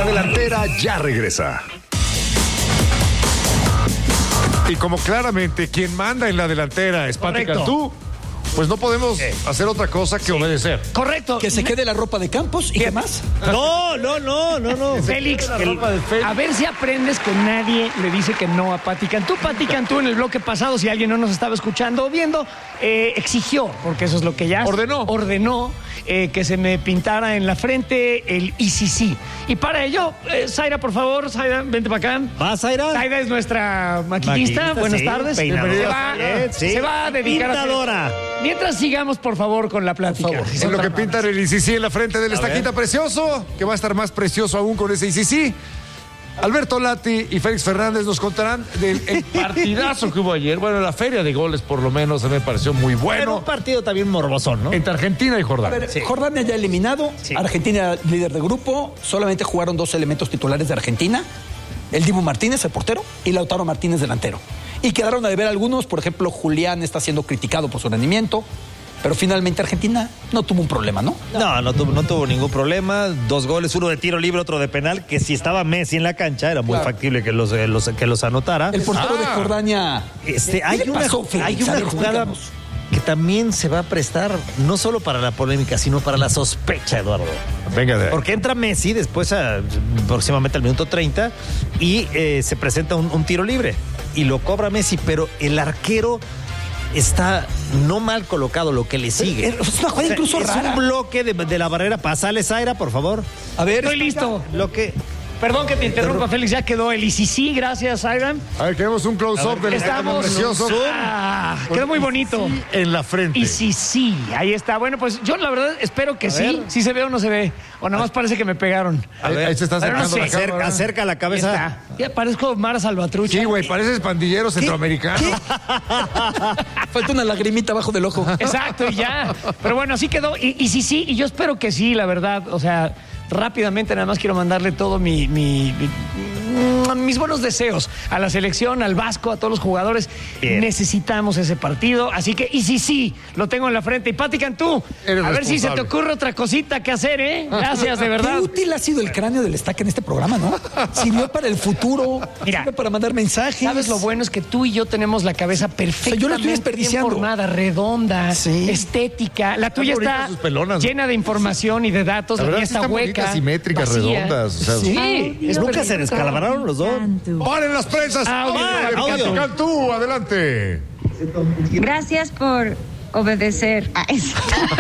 La Delantera ya regresa. Y como claramente quien manda en la delantera es Pati Cantú, pues no podemos hacer otra cosa que obedecer. Correcto. Que se quede la ropa de Campos y qué más. No. Félix, a ver si aprendes que nadie le dice que no a Pati Cantú. Pati Cantú en el bloque pasado, si alguien no nos estaba escuchando o viendo, exigió, porque eso es lo que ya ordenó que se me pintara en la frente el ICC. Y para ello, Zaira, por favor, Zaira, vente para acá. ¿Va, Zaira? Zaira es nuestra maquillista. Buenas tardes. Se va a dedicar pintadora. Mientras sigamos, por favor, con la plática. En lo que pintan el ICC en la frente del estaquita precioso, que va a estar más precioso aún con ese ICC. Alberto Lati y Félix Fernández nos contarán del partidazo que hubo ayer. Bueno, la feria de goles, por lo menos, a mí me pareció muy bueno. Era un partido también morbosón, ¿no? Entre Argentina y Jordania. A ver, Jordania ya eliminado, Argentina líder de grupo, solamente jugaron 2 elementos titulares de Argentina, el Dibu Martínez, el portero, y Lautaro Martínez, delantero. Y quedaron a deber algunos, por ejemplo, Julián está siendo criticado por su rendimiento, pero finalmente Argentina no tuvo un problema, ¿no? No tuvo ningún problema. 2 goles, uno de tiro libre, otro de penal, que si estaba Messi en la cancha era muy factible que los anotara. El portero de Jordania. Hay una jugada que también se va a prestar no solo para la polémica, sino para la sospecha, Eduardo. Venga de ahí. Porque entra Messi después, próximamente al minuto 30, y se presenta un tiro libre. Y lo cobra Messi, pero el arquero está no mal colocado lo que le sigue. Es una jugada incluso rara. Es un bloque de la barrera. Pasale, Zaira, por favor. A ver. Estoy listo. Perdón que te interrumpa, Félix, ya quedó el ICC, gracias, Ivan. A ver, queremos un close-up del Estamos precioso. Quedó muy bonito. En la frente. ICC, ahí está. Bueno, pues yo la verdad espero que sí. ¿Sí se ve o no se ve? O nada más parece que me pegaron. A ver, ahí se está acercando no sé. la cámara. Acerca la cabeza. Ya parezco Mara Salvatrucha. Sí, güey, pareces pandillero centroamericano. Falta una lagrimita abajo del ojo. Exacto, y ya. Pero bueno, así quedó. Y sí, y yo espero que sí, la verdad. O sea, rápidamente nada más quiero mandarle todo mis buenos deseos a la selección, al Vasco, a todos los jugadores. Bien. Necesitamos ese partido. Así que, y sí, lo tengo en la frente. Y Pati Cantú, Eres a ver si se te responsable. ocurre otra cosita que hacer, ¿eh? Gracias, de verdad. Qué útil ha sido el cráneo del estaque en este programa, ¿no? Sirvió para el futuro, Mira, sirve para mandar mensajes. ¿Sabes lo bueno? Es que tú y yo tenemos la cabeza perfectamente yo la estoy desperdiciando. bien formada, redonda, Sí. estética. La tuya bonitas está sus pelonas, llena de información y de datos. La La verdad mía sí está están hueca, bonitas, simétricas, vacía. redondas. O sea, Sí. Nunca se descalabraron los dos. ¡Paren las prensas! Audio. Cantú, adelante. Gracias por obedecer a eso.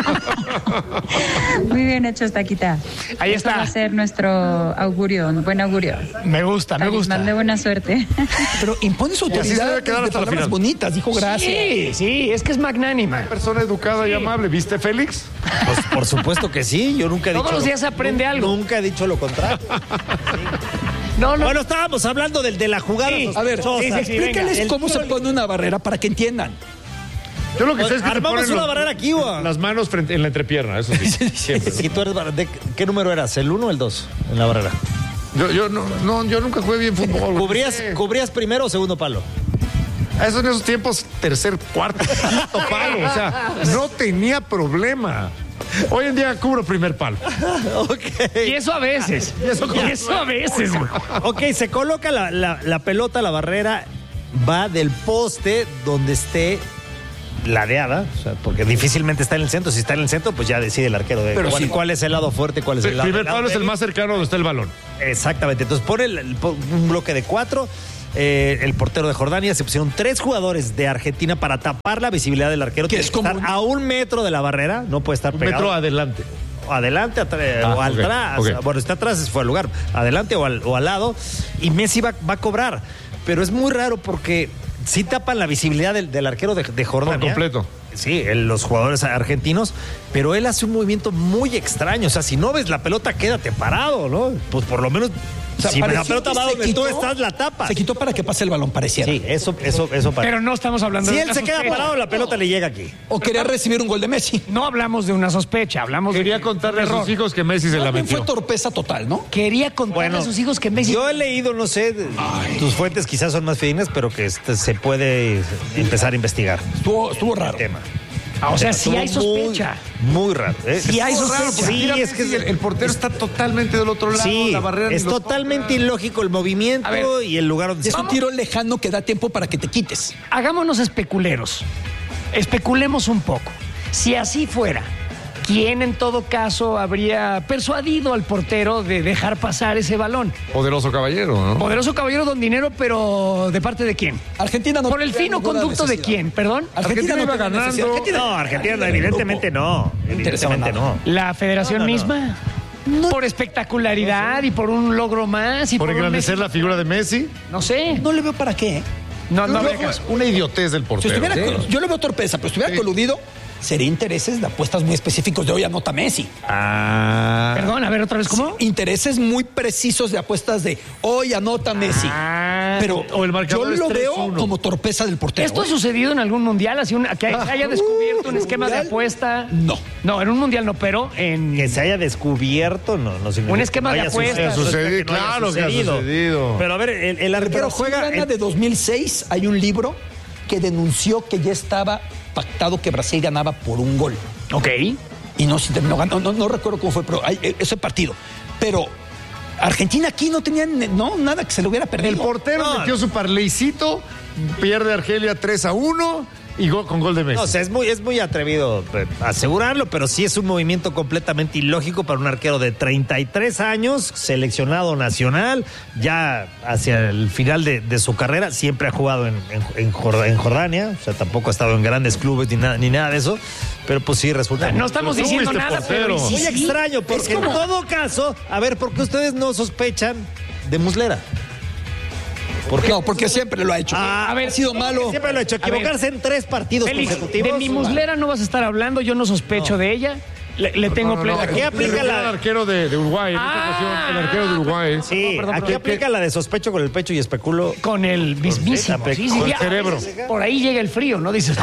Muy bien hecho, Taquita. Ahí Esto está. va a ser nuestro augurio, un buen augurio. Me gusta, me gusta. Talismán de buena suerte. Pero impone su así se autoridad debe quedar de hasta la palabras final. bonitas, dijo gracias. Sí, es que es magnánima. Persona educada y amable, ¿viste, Félix? Pues por supuesto que sí. Yo nunca he Todos dicho. los días se aprende algo. Nunca he dicho lo contrario. No. Bueno, estábamos hablando de la jugada. Sí. A ver, sospechosa. explícales El cómo se tiro pone una barrera para que entiendan. Yo lo que sé es que te Armamos ponen una barrera aquí, ¿o? las manos frente, en la entrepierna, eso sí. Siempre. Si tú eres ¿qué número eras? ¿El 1 o el 2 en la barrera? Yo nunca jugué bien fútbol. ¿Cubrías primero o segundo palo? Eso en esos tiempos, tercer, cuarto, quinto palo. O sea, no tenía problema. Hoy en día cubro primer palo. Ok. Y eso a veces. Y eso a veces, güey. Ok, se coloca la pelota, la barrera, va del poste donde esté ladeada, o sea, porque difícilmente está en el centro. Si está en el centro, pues ya decide el arquero de cuál es el lado fuerte, cuál es el El lado. primer palo es el más cercano donde está el balón. Exactamente. Entonces pone un bloque de 4. El portero de Jordania, se pusieron 3 jugadores de Argentina para tapar la visibilidad del arquero. Que Tiene es que estar común. a 1 metro de la barrera, no puede estar Un pegado. metro adelante. Adelante o ok, atrás. ok. Bueno, está atrás, fue al lugar. Adelante o al lado. Y Messi va a cobrar. Pero es muy raro porque sí tapan la visibilidad del arquero de Jordania. Por completo. Sí, los jugadores argentinos, pero él hace un movimiento muy extraño. O sea, si no ves la pelota, quédate parado, ¿no? Pues por lo menos, O sea, si la parecía pelota que va se donde tú quitó- estás, la tapas. Se quitó para que pase el balón, pareciera. Sí, eso parece. Pero no estamos hablando Si de él una se queda sospecha. parado, la pelota le llega aquí. O quería recibir un gol de Messi. No hablamos de una sospecha, hablamos Quería de contarle a sus error. hijos que Messi se la También fue metió. torpeza total, ¿no? Quería contarle a sus hijos que Messi... Yo he leído, no sé, tus fuentes quizás son más fidedignas, pero que se puede empezar a investigar Estuvo raro. el tema. O sea, sí hay sospecha. Muy raro. Sí hay sospecha. Sí, es que el portero está totalmente del otro lado. Sí, la barrera es totalmente ilógico el movimiento y el lugar donde Es un tiro lejano que da tiempo para que te quites. Hagámonos especuleros. Especulemos un poco. Si así fuera, ¿quién en todo caso habría persuadido al portero de dejar pasar ese balón? Poderoso caballero, ¿no? Poderoso caballero don dinero, pero ¿de parte de quién? Argentina no. ¿Por el tenía fino ninguna conducto de necesidad. quién? ¿Perdón? Argentina iba tenía ganando. necesidad. No, Argentina evidentemente no. interesaba Evidentemente nada. no. ¿La federación No. misma? Por espectacularidad y por un logro más y Por un engrandecer Messi- la figura de Messi. No sé. No le veo para qué. ¿Eh? No Yo habría creo caso. una idiotez del Si portero. estuviera, yo le veo torpeza, pero si estuviera coludido, sería intereses de apuestas muy específicos de hoy anota Messi. Perdón, a ver otra vez, ¿cómo? Intereses muy precisos de apuestas de hoy anota Messi. Pero o el marcador yo es lo 3-1. veo como torpeza del portero. ¿Esto ha sucedido en algún mundial? Así que haya descubierto un esquema de ¿mundial? apuesta. No. No, en un mundial no, pero en. Que se haya descubierto, no significa Un esquema que de haya apuestas. sucedido, Sucedido, que no haya claro que ha sucedido. Pero a ver, el arquero juega. Juega de 2006 hay un libro que denunció que ya estaba pactado que Brasil ganaba por un gol. Ok. Y no, si terminó ganando, no recuerdo cómo fue, pero hay ese partido. Pero Argentina aquí no tenía nada que se le hubiera perdido. El portero metió su parleycito, pierde Argelia 3-1 y con gol de Messi. No, o sea, es muy atrevido asegurarlo, pero sí es un movimiento completamente ilógico para un arquero de 33 años, seleccionado nacional, ya hacia el final de su carrera, siempre ha jugado en Jordania, o sea, tampoco ha estado en grandes clubes ni nada de eso, pero pues sí resulta. No estamos Pero tú diciendo fuiste nada, portero. pero Muy extraño, porque en todo caso, a ver, ¿por qué ustedes no sospechan de Muslera? No, porque siempre lo ha hecho. a ver, ha sido malo. Siempre lo he hecho. Equivocarse en 3 partidos Félix, consecutivos. de mi Muslera no vas a estar hablando, yo no sospecho de ella. Le tengo plena. Aquí aplica El la. arquero de Uruguay, en esta ocasión, el arquero de Uruguay. Sí, Perdón, aquí aplica la de sospecho con el pecho y especulo. Con el mismísimo. Con el ya, cerebro. Por ahí llega el frío, ¿no? Dices.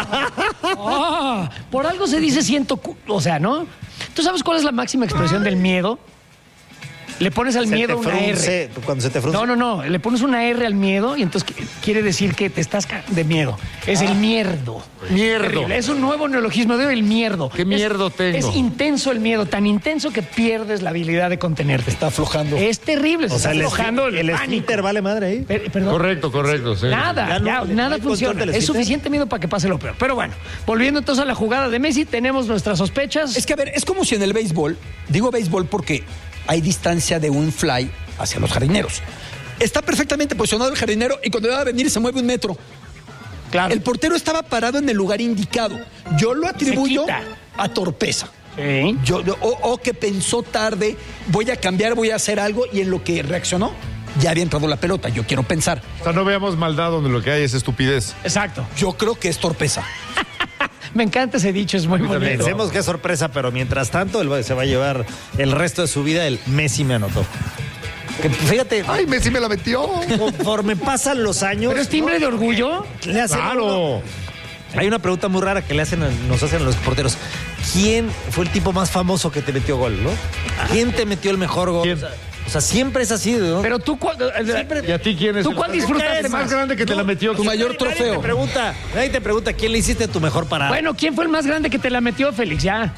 Por algo se dice o sea, ¿no? ¿Tú sabes cuál es la máxima expresión del miedo? Le pones al miedo una R. Cuando se te frunce. No. Le pones una R al miedo y entonces quiere decir que te estás de miedo. Es el mierdo. Mierdo. Terrible. Es un nuevo neologismo de el mierdo. ¿Qué mierdo tengo? Es intenso el miedo, tan intenso que pierdes la habilidad de contenerte. Está aflojando. Es terrible. Se O sea, está aflojando el pánico. esfínter vale madre ahí. Perdón. Correcto, sí. Nada, Ya no nada hay funciona. control del Es esfínter. suficiente miedo para que pase lo peor. Pero bueno, volviendo entonces a la jugada de Messi, tenemos nuestras sospechas. Es que, a ver, es como si en el béisbol, digo béisbol porque hay distancia de un fly hacia los jardineros. Está perfectamente posicionado el jardinero y cuando va a venir se mueve 1 metro. Claro. El portero estaba parado en el lugar indicado. Yo lo atribuyo quita. a torpeza. Sí. O que pensó tarde, voy a cambiar, voy a hacer algo, y en lo que reaccionó, ya había entrado la pelota. Yo quiero pensar. O sea, no veamos maldad donde lo que hay es estupidez. Exacto. Yo creo que es torpeza. Me encanta ese dicho, es muy bonito. Pensemos qué sorpresa, pero mientras tanto él se va a llevar el resto de su vida el Messi me anotó. Que, fíjate, ¡Ay, Messi me la metió! conforme pasan los años. ¿Pero es timbre de orgullo? Le hacen ¡Claro! Hay una pregunta muy rara que nos hacen los porteros. ¿Quién fue el tipo más famoso que te metió gol, no? ¿Quién te metió el mejor gol? ¿Quién? O sea, siempre es así, ¿no? Pero tú, ¿Y a ti quién es? ¿Tú cuál disfrutaste el más más? grande que te la metió? Tu mayor Nadie trofeo. Nadie te pregunta quién le hiciste tu mejor parada. Bueno, ¿quién fue el más grande que te la metió, Félix? Ya.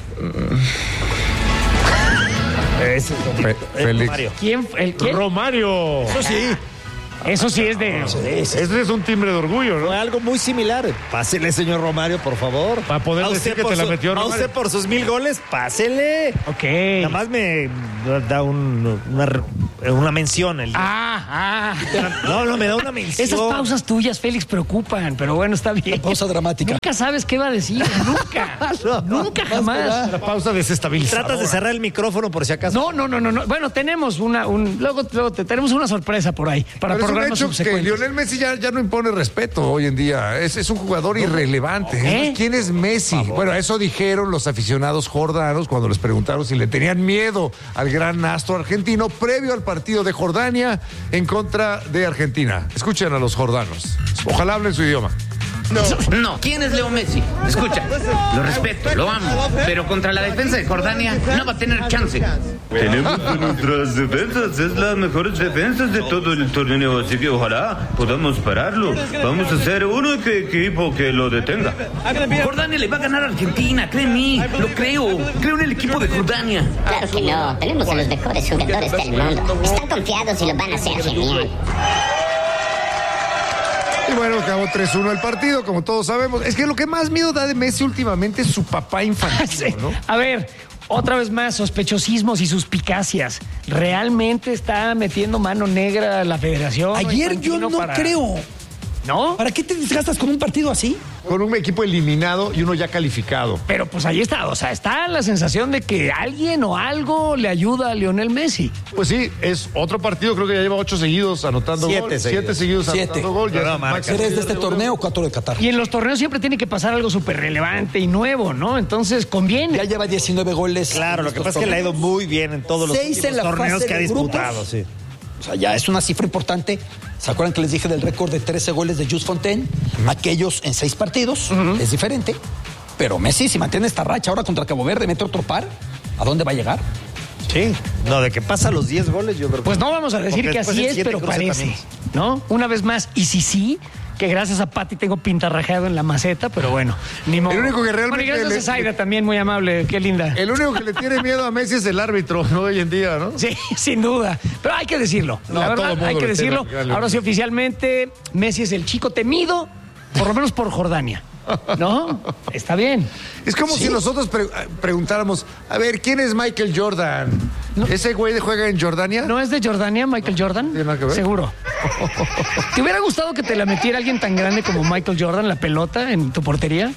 Félix. Mario. ¿Quién? ¿Quién? Romario. Eso sí. Eso sí es de... Ese es un timbre de orgullo, Fue ¿no? algo muy similar. Pásele, señor Romario, por favor. Para poder A decir usted que por te la metió A Romario. usted por sus 1000 goles, pásele. Ok. Nada más me da una mención. No, me da una mención. Esas pausas tuyas, Félix, preocupan, pero bueno, está bien. Pausa dramática. Nunca sabes qué va a decir, nunca. Nunca, jamás. La pausa desestabilizadora. Tratas de cerrar el micrófono por si acaso. No. Bueno, tenemos luego tenemos una sorpresa por ahí para Pero es un programas hecho que subsecuentes. Lionel Messi ya no impone respeto hoy en día. Es un jugador irrelevante. ¿Eh? ¿Quién es Messi? Bueno, eso dijeron los aficionados jordanos cuando les preguntaron si le tenían miedo al gran astro argentino previo al partido de Jordania en contra de Argentina. Escuchen a los jordanos. Ojalá hablen su idioma. No. ¿Quién es Leo Messi? Escucha, lo respeto, lo amo, pero contra la defensa de Jordania no va a tener chance. Tenemos nuestras defensas, es las mejores defensas de todo el torneo, así que ojalá podamos pararlo. Vamos a hacer un equipo que lo detenga. Jordania le va a ganar a Argentina, cree en mí, lo creo en el equipo de Jordania. Claro que no, tenemos a los mejores jugadores del mundo. Están confiados y lo van a hacer genial. Y bueno, acabó 3-1 el partido, como todos sabemos. Es que lo que más miedo da de Messi últimamente es su papá infantil, ¿no? A ver, otra vez más, sospechosismos y suspicacias. ¿Realmente está metiendo mano negra a la federación? Ayer yo no creo. ¿No? ¿Para qué te desgastas con un partido así? Con un equipo eliminado y uno ya calificado. Pero pues ahí está, o sea, está la sensación de que alguien o algo le ayuda a Lionel Messi. Pues sí, es otro partido, creo que ya lleva 8 seguidos anotando gol. 7 seguidos anotando gol. Ya ¿3 de este torneo o 4 de Qatar? Y en los torneos siempre tiene que pasar algo súper relevante y nuevo, ¿no? Entonces conviene. Ya lleva 19 goles. Claro, lo que pasa es que le ha ido muy bien en todos los 6 en la torneos fase que ha de disputado, grupos. sí. O sea, ya es una cifra importante. ¿Se acuerdan que les dije del récord de 13 goles de Jules Fontaine? Aquellos en 6 partidos. Es diferente. Pero Messi, si mantiene esta racha ahora contra Cabo Verde, mete otro par, ¿a dónde va a llegar? Sí. No, de que pasa los 10 goles, yo creo que... Pues no vamos a decir que así es, pero parece, ¿no? Una vez más, y sí, que gracias a Pati tengo pintarrajeado en la maceta, pero bueno, ni modo. El único que realmente... Bueno, y gracias a Zaida también, muy amable, qué linda. El único que le tiene miedo a Messi es el árbitro, ¿no? Hoy en día, ¿no? Sí, sin duda. Pero hay que decirlo, la verdad, hay que decirlo. Ahora sí, oficialmente, Messi es el chico temido, por lo menos por Jordania. ¿No? Está bien. Es como si nosotros preguntáramos, a ver, ¿quién es Michael Jordan? No. ¿Ese güey juega en Jordania? ¿No es de Jordania, Michael Jordan? ¿Tiene nada que ver? Seguro. ¿Te hubiera gustado que te la metiera alguien tan grande como Michael Jordan, la pelota, en tu portería?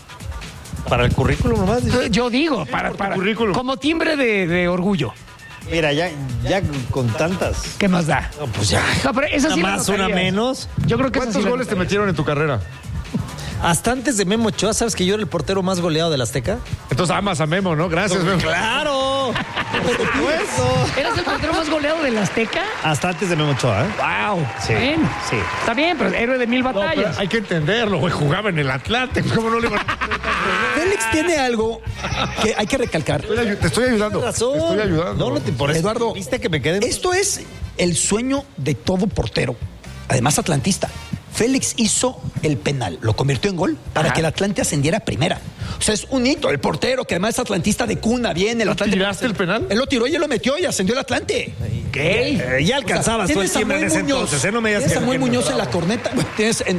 Para el currículum nomás. Yo digo, para como timbre de orgullo. Mira, ya con tantas. ¿Qué más da? No, pues ya. No, pero esa sí una más, una menos. Yo creo que ¿Cuántos goles te metieron en tu carrera? Hasta antes de Memo Ochoa, ¿sabes que yo era el portero más goleado del Azteca? Entonces amas a Memo, ¿no? Gracias, Memo. ¡Claro! Por supuesto. ¿Eras el portero más goleado del Azteca? Hasta antes de Memo Ochoa, ¿eh? ¡Wow! Sí. Bien. Sí. Está bien, pero héroe de 1000 batallas. No, hay que entenderlo, güey. Jugaba en el Atlante. ¿Cómo no le iban a... Félix tiene algo que hay que recalcar. Te estoy ayudando. Tienes razón. Te estoy ayudando. No, por eso, Eduardo, ¿viste que me quedé? Esto es el sueño de todo portero, además atlantista. Félix hizo el penal, lo convirtió en gol para que el Atlante ascendiera a primera. O sea, es un hito. El portero, que además es atlantista de cuna, bien. El Atlante. ¿Tiraste el penal? Él lo tiró y él lo metió y ascendió el Atlante. ¿Qué? Ya alcanzabas todo el tiempo en ese entonces. No me digas tienes que Samuel Muñoz en la corneta. Tienes en...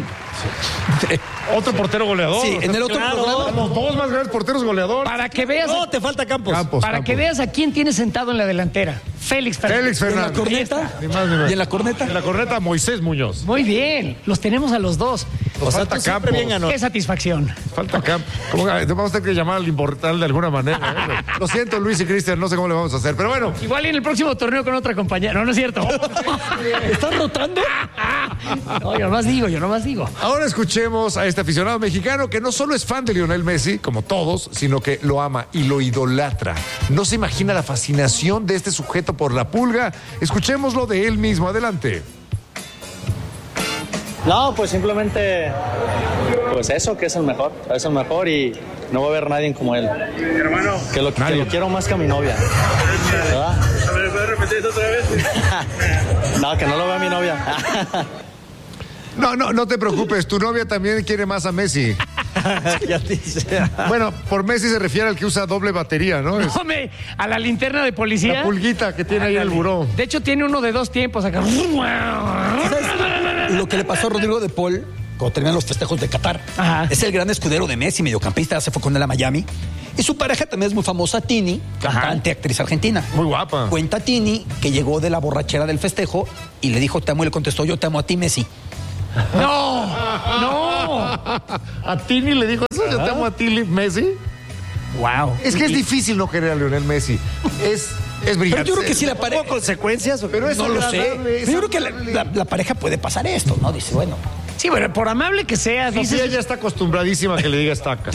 Otro portero goleador. Sí, en el otro programa. Los dos más grandes porteros goleadores. Para que veas. No, te falta Campos. Para que veas a quién tienes sentado en la delantera. Félix Fernández. Félix Fernández. ¿Y en la corneta? Ni más, ni más. ¿Y en la corneta? En la corneta, Moisés Muñoz. Muy bien. Los tenemos a los dos. Nos falta Campos. Qué satisfacción. Falta Campos. Vamos a tener que llamar al inmortal de alguna manera. Lo siento, Luis y Cristian, no sé cómo le vamos a hacer, pero bueno. Igual y en el próximo torneo con otra compañera. No, no es cierto. ¿Estás rotando? No, yo nomás digo. Ahora escuchemos a este aficionado mexicano que no solo es fan de Lionel Messi, como todos, sino que lo ama y lo idolatra. No se imagina la fascinación de este sujeto por la pulga. Escuchémoslo de él mismo. Adelante. No, pues simplemente, pues eso, que es el mejor y no va a haber nadie como él. Hermano. Que lo quiero más que a mi novia. ¿Verdad? A ver, ¿puedes repetir eso otra vez? No, que no lo vea mi novia. No te preocupes, tu novia también quiere más a Messi. Bueno, por Messi se refiere al que usa doble batería, ¿no? Hombre, a la linterna de policía. La pulguita que tiene ahí el buró. De hecho, tiene uno de 2 tiempos acá. ¿Sabes lo que le pasó a Rodrigo de Paul cuando terminan los festejos de Qatar? Ajá. Es el gran escudero de Messi, mediocampista, se fue con él a Miami. Y su pareja también es muy famosa, Tini, cantante, actriz argentina. Muy guapa. Cuenta Tini que llegó de la borrachera del festejo y le dijo, te amo, y le contestó, yo te amo a ti, Messi. ¡No! ¿A Tini le dijo eso? ¿Yo te amo a ti, Messi? Wow. Es que es difícil no querer a Lionel Messi. Es brillante. Pero yo creo que si la pareja... ¿Hubo consecuencias? Pero es no lo sé. es Yo creo que la pareja puede pasar esto, ¿no? Dice, bueno... Sí, bueno, por amable que sea, Sofía ya está acostumbradísima a que le digas taca.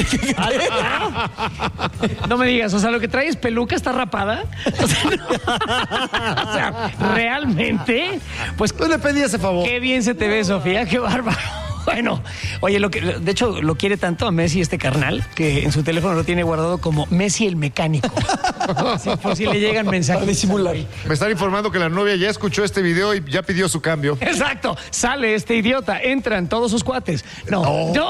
No me digas, o sea, lo que trae es peluca, está rapada. O sea, realmente, pues... No le pedí ese favor. Qué bien se te ve, Sofía, qué bárbaro. Bueno, oye, de hecho lo quiere tanto a Messi este carnal que en su teléfono lo tiene guardado como Messi el mecánico. Así, por si le llegan mensajes. Para disimular. Me están informando que la novia ya escuchó este video y ya pidió su cambio. Exacto. Sale este idiota. Entran todos sus cuates. No.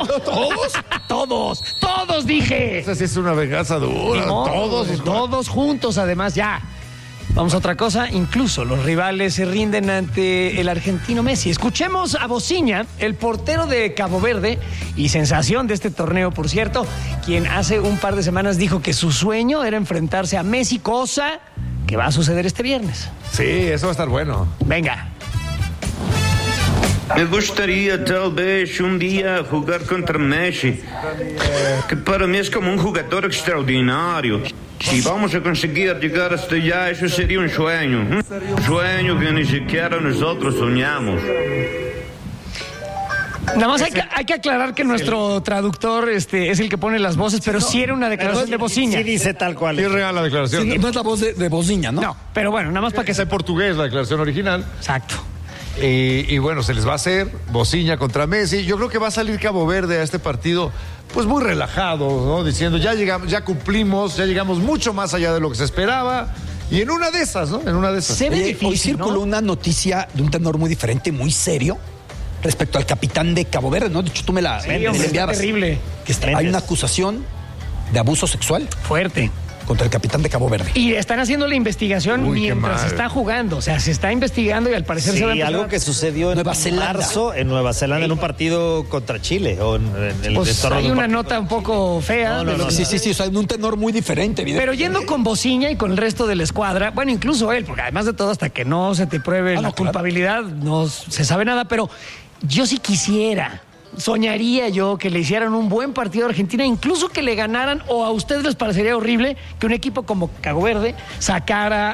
Todos dije. Esa sí es una venganza dura. Todos juntos, además, ya. Vamos a otra cosa, incluso los rivales se rinden ante el argentino Messi. Escuchemos a Bociña, el portero de Cabo Verde y sensación de este torneo, por cierto, quien hace un par de semanas dijo que su sueño era enfrentarse a Messi, cosa que va a suceder este viernes. Sí, eso va a estar bueno. Venga. Me gustaría tal vez un día jugar contra Messi, que para mí es como un jugador extraordinario. Si vamos a conseguir llegar hasta allá, eso sería un sueño. Un sueño que ni siquiera nosotros soñamos. Nada más hay que aclarar que nuestro traductor es el que pone las voces, pero sí era una declaración de Bociña. Sí dice tal cual. Sí es real la declaración. Sí, no es la voz de Bociña, ¿no? No, pero bueno, nada más para que sea en portugués la declaración original. Exacto. Y bueno, se les va a hacer Bociña contra Messi. Yo creo que va a salir Cabo Verde a este partido pues muy relajado, ¿no? Diciendo, ya llegamos, ya cumplimos, ya llegamos mucho más allá de lo que se esperaba. Y en una de esas, ¿no? En una de esas. Se ve difícil, hoy circuló, ¿no?, una noticia de un tenor muy diferente, muy serio, respecto al capitán de Cabo Verde, ¿no? De hecho, tú me la enviabas. Es terrible. Que hay una acusación de abuso sexual. Fuerte. Contra el capitán de Cabo Verde. Y están haciendo la investigación mientras se está jugando. O sea, se está investigando y al parecer se va a empezar. Algo que sucedió en marzo en Nueva Zelanda en un partido contra Chile. O en el pues hay una nota un poco fea. Sí, o sea, en un tenor muy diferente. Pero yendo con Bociña y con el resto de la escuadra, bueno, incluso él, porque además de todo, hasta que no se te pruebe la culpabilidad, no se sabe nada, pero yo sí quisiera... Soñaría yo que le hicieran un buen partido a Argentina, incluso que le ganaran, o a ustedes les parecería horrible que un equipo como Cabo Verde sacara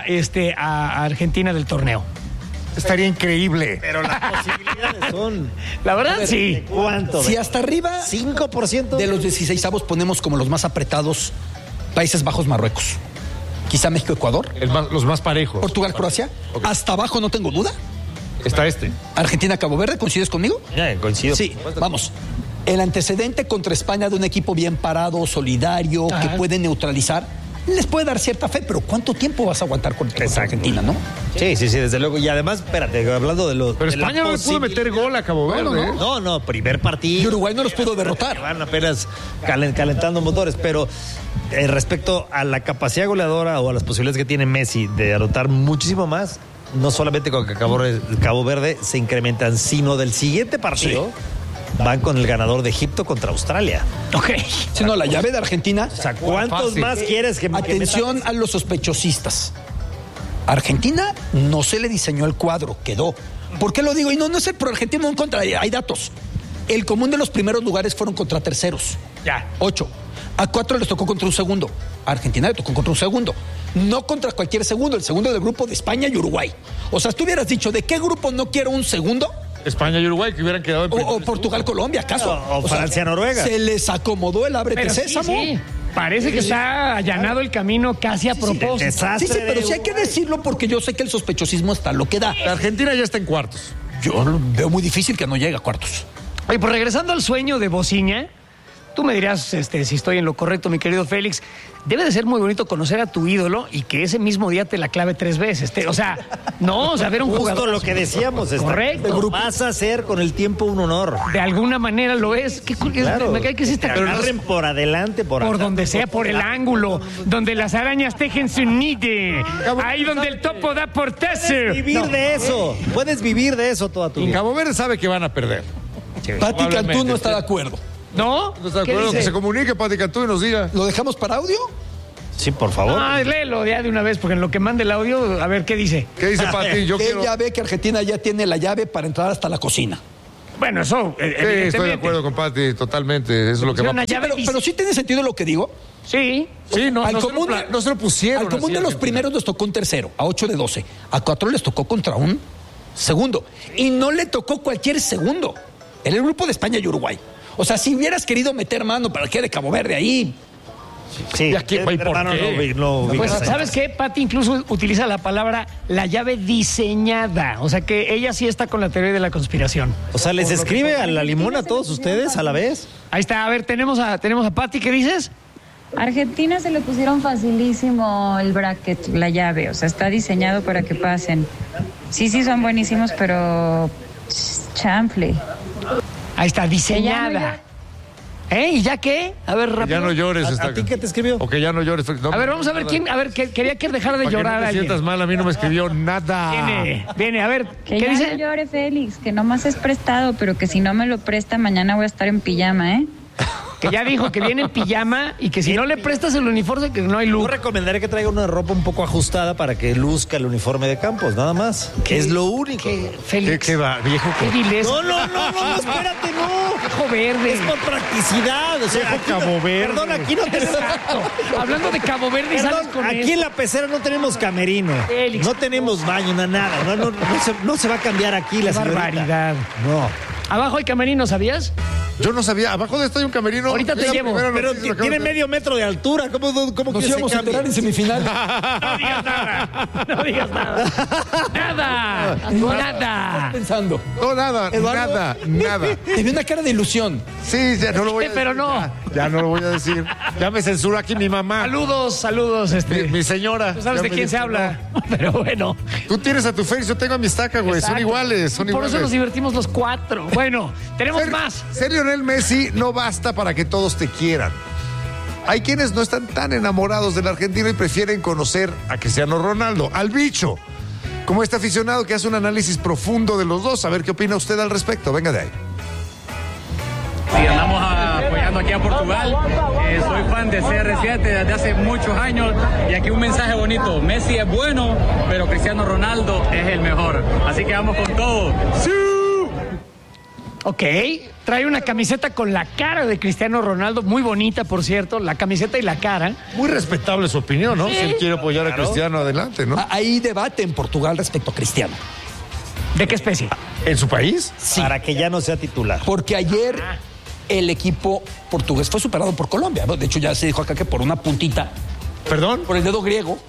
a Argentina del torneo. Estaría increíble. Pero las posibilidades son... La verdad, sí. ¿Cuánto? Si hasta arriba 5% de los 16avos ponemos como los más apretados Países Bajos, Marruecos. Quizá México, Ecuador. Los más parejos. Portugal, Croacia. Okay. Hasta abajo no tengo duda. Está Argentina, Cabo Verde, ¿coincides conmigo? Ya, coincido. Sí, vamos. El antecedente contra España de un equipo bien parado, solidario, que puede neutralizar, les puede dar cierta fe, pero ¿cuánto tiempo vas a aguantar contra Argentina, no? Sí, desde luego. Y además, espérate, hablando de los... Pero España no le pudo meter gol a Cabo Verde. No, primer partido. Y Uruguay no los pudo derrotar. Van apenas calentando motores, pero... respecto a la capacidad goleadora o a las posibilidades que tiene Messi de anotar muchísimo más, no solamente con Cabo Verde se incrementan, sino del siguiente partido van con el ganador de Egipto contra Australia. Ok. Sino la llave de Argentina. O sea, ¿cuántos más quieres que atención a los sospechosistas. Argentina no se le diseñó el cuadro, quedó. ¿Por qué lo digo? Y no es el pro argentino en contra, hay datos. El común de los primeros lugares fueron contra terceros. 8. A 4 les tocó contra un segundo. A Argentina le tocó contra un segundo. No contra cualquier segundo, el segundo del grupo de España y Uruguay. O sea, tú hubieras dicho, ¿de qué grupo no quiero un segundo? España y Uruguay, que hubieran quedado en o Portugal, Colombia, ¿acaso? O Francia, Noruega. Se les acomodó el ábrete sésamo. Sí. Parece que está allanado el camino casi a propósito. Sí, pero sí hay que decirlo porque yo sé que el sospechosismo está lo que da. La Argentina ya está en cuartos. Yo veo muy difícil que no llegue a cuartos. Oye, pues regresando al sueño de Bociña, tú me dirás si estoy en lo correcto, mi querido Félix. Debe de ser muy bonito conocer a tu ídolo y que ese mismo día te la clave 3 veces. ver un jugador. Justo lo que decíamos. Correcto. Vas a ser con el tiempo un honor. De alguna manera lo es. Me cae que sí está. Pero agarren por adelante, por donde sea, por el ángulo, donde las arañas tejen su nido. Ahí donde el topo da portazo. Puedes vivir de eso toda tu vida. Cabo Verde sabe que van a perder. Pati Cantú no está de acuerdo. ¿No? No está de acuerdo, que se comunique Pati Cantú y nos diga. ¿Lo dejamos para audio? Sí, por favor. Léelo ya de una vez, porque en lo que mande el audio, a ver qué dice. ¿Qué dice Pati? Ella ve que Argentina ya tiene la llave para entrar hasta la cocina. Bueno, eso. Sí, estoy de acuerdo con Pati, totalmente. Eso es lo que va a pasar. Pero sí tiene sentido lo que digo. Sí. No se lo pusieron. Al común de los primeros les tocó un tercero, a 8 de 12. A 4 les tocó contra un segundo. Y no le tocó cualquier segundo. Era el grupo de España y Uruguay. O sea, si hubieras querido meter mano para que de Cabo Verde ahí, Sí, ¿Y aquí, ¿por qué? Pues, ¿sabes qué? Pati incluso utiliza la palabra la llave diseñada. O sea que ella sí está con la teoría de la conspiración. O sea, ¿les escribe a la limón a todos ustedes a la vez? Ahí está, a ver, tenemos a Pati, ¿qué dices? Argentina se le pusieron facilísimo el bracket, la llave, o sea, está diseñado para que pasen. Sí, son buenísimos, pero chanfle. Ahí está, diseñada. ¿Y ya qué? A ver, rápido. Ya no llores. ¿A ti qué te escribió? O que ya no llores. No, a ver, vamos a ver quién. A ver, quería que dejara de llorar. No te sientas mal, a mí no me escribió nada. Viene, a ver, ¿qué dice? Que no llore, Félix, que nomás es prestado, pero que si no me lo presta, mañana voy a estar en pijama, ¿eh? Que ya dijo que viene en pijama y que si no le prestas el uniforme, que no hay luz. Yo recomendaría que traiga una ropa un poco ajustada para que luzca el uniforme de Campos, nada más. Que es lo único. Félix. ¿Qué va, viejo? ¿Qué vileza? No, espérate, no. Viejo verde. Es por practicidad. O sea, Cabo Verde. Perdón, aquí no tenemos. Hablando de Cabo Verde, Perdón, sales con aquí esto. en la pecera no tenemos camerino. Félix. No tenemos baño, nada. No se va a cambiar aquí la señorita. Barbaridad. No. Abajo hay camerino, ¿sabías? Yo no sabía. Abajo de esto hay un camerino. Ahorita te llevo. Pero tiene medio metro de altura. ¿Cómo Nos que íbamos se a enterar cambia? en semifinal. No digas nada. Nada. Estás pensando. No, nada. Eduardo. Nada. Te vi una cara de ilusión. Sí, ya no lo voy a decir. Pero no. Ya no lo voy a decir. Ya me censura aquí mi mamá. Saludos. Mi señora. Tú sabes Ya de me quién se dijo, habla. Pero bueno. Tú tienes a tu Félix, yo tengo a mi estaca, güey. Son Exacto. iguales, Por eso nos divertimos los cuatro. Bueno, tenemos más. Ser Lionel Messi no basta para que todos te quieran. Hay quienes no están tan enamorados del argentino y prefieren conocer a Cristiano Ronaldo, al bicho. Como este aficionado que hace un análisis profundo de los dos. A ver qué opina usted al respecto. Venga de ahí. Sí, andamos apoyando aquí a Portugal. Soy fan de CR7 desde hace muchos años y aquí un mensaje bonito. Messi es bueno, pero Cristiano Ronaldo es el mejor. Así que vamos con todo. ¡Sí! Ok, trae una camiseta con la cara de Cristiano Ronaldo, muy bonita, por cierto, la camiseta y la cara. Muy respetable su opinión, ¿no? Sí. Si él quiere apoyar a Cristiano, adelante, ¿no? Hay debate en Portugal respecto a Cristiano. ¿De qué especie? ¿En su país? Sí. Para que ya no sea titular. Porque ayer el equipo portugués fue superado por Colombia. De hecho, ya se dijo acá que por una puntita. ¿Perdón? Por el dedo griego.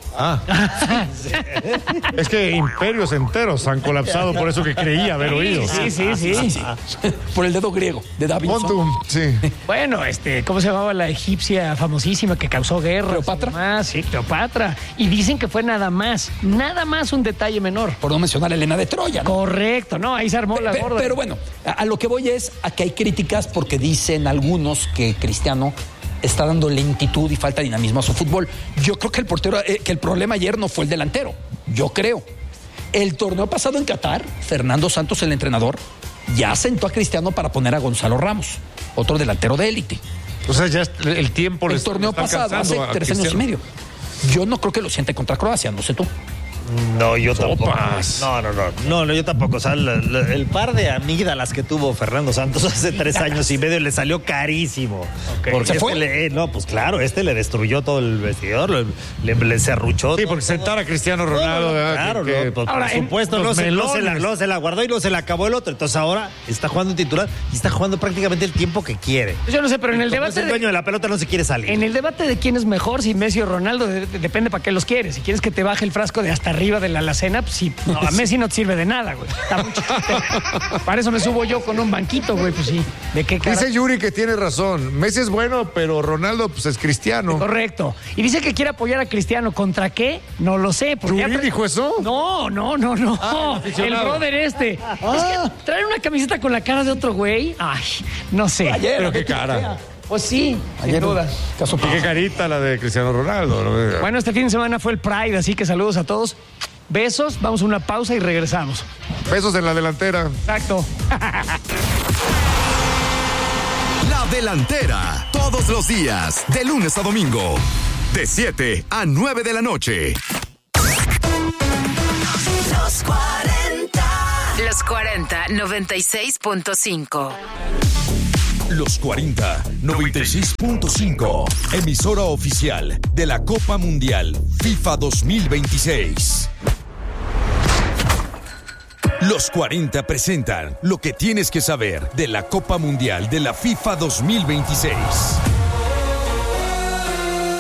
Es que imperios enteros han colapsado por eso que creía haber oído. Sí. Por el dedo griego de Davinson. Montum, sí. Bueno, ¿cómo se llamaba la egipcia famosísima que causó guerra? ¿Cleopatra? Sí, Cleopatra. Y dicen que fue nada más un detalle menor. Por no mencionar a Helena de Troya, ¿no? Correcto, no, ahí se armó la gorda. Pero bueno, a lo que voy es a que hay críticas porque dicen algunos que Cristiano está dando lentitud y falta de dinamismo a su fútbol. Yo creo que el problema ayer no fue el delantero. Yo creo. El torneo pasado en Qatar, Fernando Santos, el entrenador, ya sentó a Cristiano para poner a Gonzalo Ramos, otro delantero de élite. O sea, ya el tiempo... El torneo pasado, hace 3 años y medio. Yo no creo que lo siente contra Croacia, no sé tú. No, yo tampoco. Sopas. No, yo tampoco. O sea, el par de amígdalas que tuvo Fernando Santos hace 3 años y medio le salió carísimo. Okay. Porque ¿Se fue? pues claro, le destruyó todo el vestidor, le serruchó. Sí, porque sentar a Cristiano Ronaldo... Claro, Ahora, por supuesto, luego se la guardó y luego se la acabó el otro. Entonces ahora está jugando titular y está jugando prácticamente el tiempo que quiere. Yo no sé, pero en el debate... el dueño de la pelota no se quiere salir. En el debate de quién es mejor, si Messi o Ronaldo, depende para qué los quieres. Si quieres que te baje el frasco de hasta arriba de la alacena, pues sí. No, a Messi no te sirve de nada, güey. Está muy chiquito. Para eso me subo yo con un banquito, güey, pues sí. ¿De qué cara? Dice Yuri que tiene razón. Messi es bueno, pero Ronaldo pues es cristiano. Correcto. Y dice que quiere apoyar a Cristiano. ¿Contra qué? No lo sé. ¿Yuri dijo eso? No. El brother este. Es que traer una camiseta con la cara de otro güey. Ay, no sé. Pero qué cara. Pues sí, sin duda. Y qué carita la de Cristiano Ronaldo. ¿No? Bueno, este fin de semana fue el Pride, así que saludos a todos. Besos, vamos a una pausa y regresamos. Besos en la delantera. Exacto. La delantera, todos los días, de lunes a domingo, de 7 a 9 de la noche. Los 40. Los 40, 96.5. Los 40, 96.5. Emisora oficial de la Copa Mundial FIFA 2026. Los 40 presentan lo que tienes que saber de la Copa Mundial de la FIFA 2026.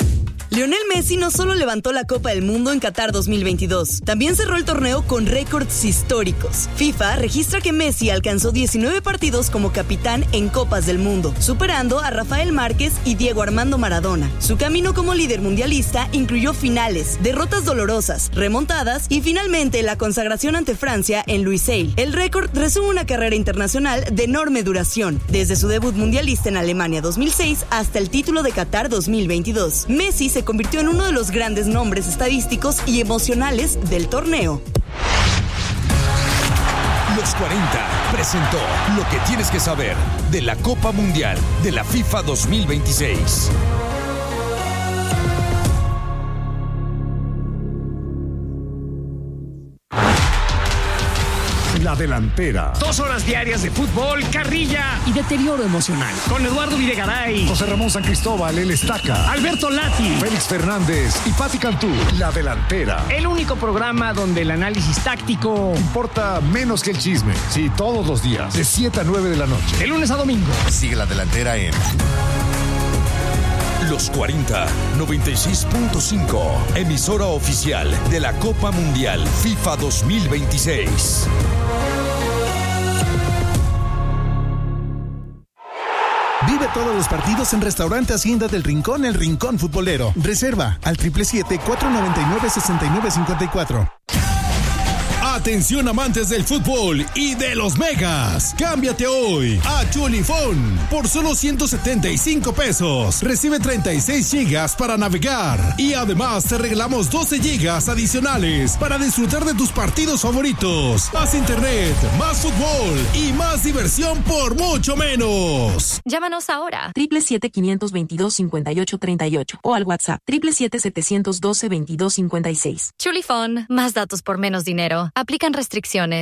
Lionel Messi no solo levantó la Copa del Mundo en Qatar 2022, también cerró el torneo con récords históricos. FIFA registra que Messi alcanzó 19 partidos como capitán en Copas del Mundo, superando a Rafael Márquez y Diego Armando Maradona. Su camino como líder mundialista incluyó finales, derrotas dolorosas, remontadas y finalmente la consagración ante Francia en Lusail. El récord resume una carrera internacional de enorme duración, desde su debut mundialista en Alemania 2006 hasta el título de Qatar 2022. Messi se convirtió en uno de los grandes nombres estadísticos y emocionales del torneo. Los 40 presentó lo que tienes que saber de la Copa Mundial de la FIFA 2026. La Delantera. 2 horas diarias de fútbol, carrilla y deterioro emocional. Con Eduardo Videgaray, José Ramón San Cristóbal, el Estaca, Alberto Lati, Félix Fernández y Pati Cantú. La Delantera. El único programa donde el análisis táctico importa menos que el chisme. Sí, todos los días, de 7 a 9 de la noche. De lunes a domingo. Sigue La Delantera en Los 40 96.5, emisora oficial de la Copa Mundial FIFA 2026. Vive todos los partidos en Restaurante Hacienda del Rincón, El Rincón Futbolero. Reserva al 777-499-6954. Atención amantes del fútbol y de los megas. Cámbiate hoy a Chulifón por solo 175 pesos. Recibe 36 gigas para navegar y además te regalamos 12 gigas adicionales para disfrutar de tus partidos favoritos. Más internet, más fútbol y más diversión por mucho menos. Llámanos ahora 777-522-5838 o al WhatsApp 777-712-2256. Chulifón, más datos por menos dinero. Aplican restricciones.